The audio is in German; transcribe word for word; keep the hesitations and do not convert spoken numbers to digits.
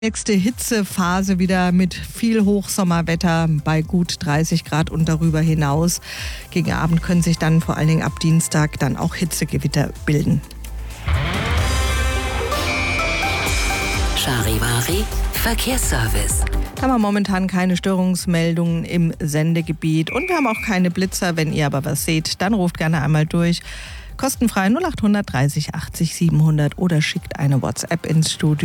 Nächste Hitzephase wieder mit viel Hochsommerwetter bei gut dreißig Grad und darüber hinaus. Gegen Abend können sich dann vor allen Dingen ab Dienstag dann auch Hitzegewitter bilden. Charivari Verkehrsservice. Da haben wir momentan keine Störungsmeldungen im Sendegebiet und wir haben auch keine Blitzer. Wenn ihr aber was seht, dann ruft gerne einmal durch. Kostenfrei null acht hundert dreißig achtzig siebenhundert oder schickt eine WhatsApp ins Studio.